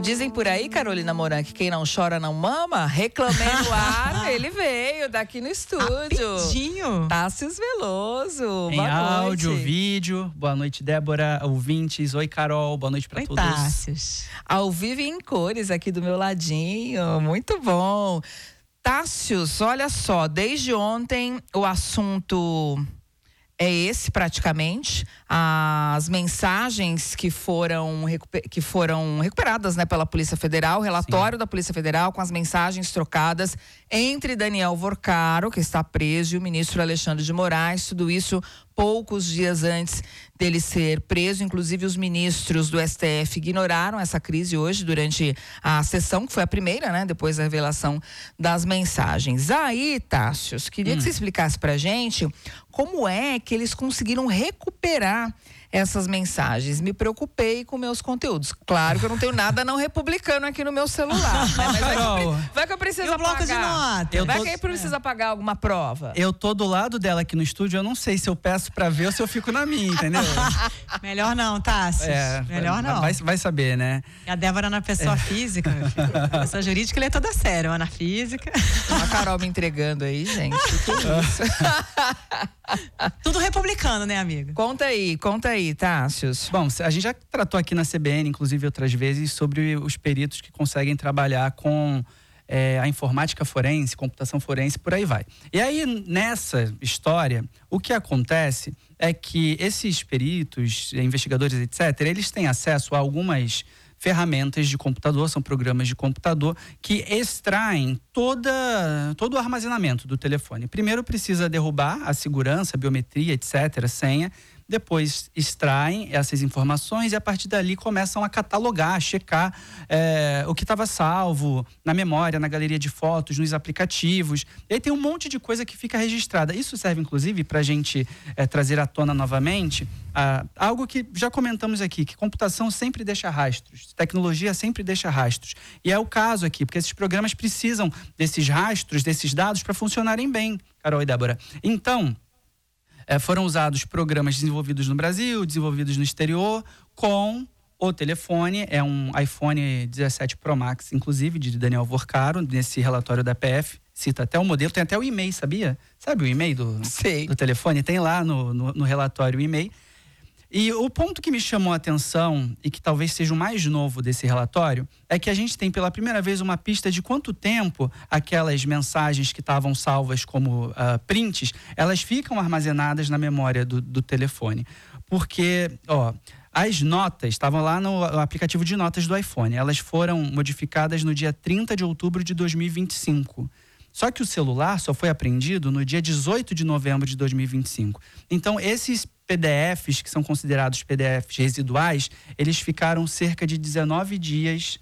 dizem por aí, Carolina Moran, que quem não chora não mama? Reclamei no ar, ele veio daqui no estúdio. Rapidinho. Tássios Veloso, Em boa áudio, noite. vídeo. Boa noite, Débora, ouvintes. Oi, Carol, boa noite pra Oi, todos. Tássios. Ao vivo e em cores aqui do meu ladinho, muito bom. Tássios, olha só, desde ontem o assunto é esse praticamente. As mensagens que foram recuperadas, né, pela Polícia Federal, o relatório da Polícia Federal com as mensagens trocadas entre Daniel Vorcaro, que está preso, e o ministro Alexandre de Moraes, tudo isso poucos dias antes dele ser preso. Inclusive, os ministros do STF ignoraram essa crise hoje durante a sessão, que foi a primeira, né, depois da revelação das mensagens. Aí, Tássios, queria que você explicasse pra gente como é que eles conseguiram recuperar essas mensagens. Me preocupei com meus conteúdos. Claro que eu não tenho nada não republicano aqui no meu celular, né? Mas vai que eu preciso E o bloco de apagar. nota? Vai que eu preciso apagar alguma prova. Eu tô do lado dela aqui no estúdio, eu não sei se eu peço pra ver ou se eu fico na minha, entendeu? Melhor não, Tássios. Melhor não. Vai saber, né? E a Débora na pessoa física, meu filho. Pessoa jurídica, ele é toda séria, mas na física. A Carol me entregando aí, gente. Que isso? Tudo republicano, né, amiga? Conta aí, Tássios. Bom, a gente já tratou aqui na CBN, inclusive outras vezes, sobre os peritos que conseguem trabalhar com a informática forense, computação forense, por aí vai. E aí, nessa história, o que acontece é que esses peritos, investigadores, etc., eles têm acesso a algumas ferramentas de computador, são programas de computador que extraem todo o armazenamento do telefone. Primeiro precisa derrubar a segurança, a biometria, etc., senha. Depois extraem essas informações e a partir dali começam a catalogar, a checar o que estava salvo na memória, na galeria de fotos, nos aplicativos. E aí tem um monte de coisa que fica registrada. Isso serve, inclusive, para a gente trazer à tona novamente algo que já comentamos aqui, que computação sempre deixa rastros, tecnologia sempre deixa rastros. E é o caso aqui, porque esses programas precisam desses rastros, desses dados para funcionarem bem, Carol e Débora. Então, foram usados programas desenvolvidos no Brasil, desenvolvidos no exterior, com o telefone. É um iPhone 17 Pro Max, inclusive, de Daniel Vorcaro, nesse relatório da PF. Cita até o modelo, tem até o e-mail, sabia? Sabe o e-mail do telefone? Tem lá no relatório o e-mail. E o ponto que me chamou a atenção, e que talvez seja o mais novo desse relatório, é que a gente tem pela primeira vez uma pista de quanto tempo aquelas mensagens que estavam salvas como prints, elas ficam armazenadas na memória do telefone. Porque, as notas estavam lá no aplicativo de notas do iPhone. Elas foram modificadas no dia 30 de outubro de 2025. Só que o celular só foi apreendido no dia 18 de novembro de 2025. Então, esses PDFs, que são considerados PDFs residuais, eles ficaram cerca de 19 dias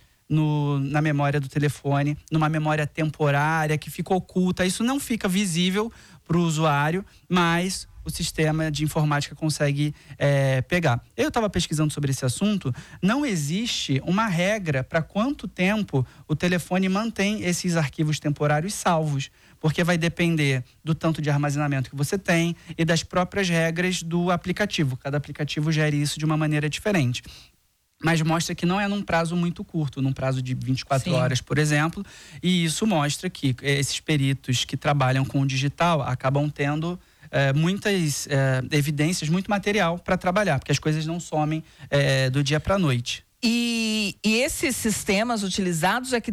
na memória do telefone, numa memória temporária que fica oculta. Isso não fica visível para o usuário, mas o sistema de informática consegue pegar. Eu estava pesquisando sobre esse assunto. Não existe uma regra para quanto tempo o telefone mantém esses arquivos temporários salvos, porque vai depender do tanto de armazenamento que você tem e das próprias regras do aplicativo. Cada aplicativo gere isso de uma maneira diferente. Mas mostra que não é num prazo muito curto, num prazo de 24 horas, por exemplo. E isso mostra que esses peritos que trabalham com o digital acabam tendo muitas evidências, muito material para trabalhar, porque as coisas não somem do dia para a noite. E esses sistemas utilizados é que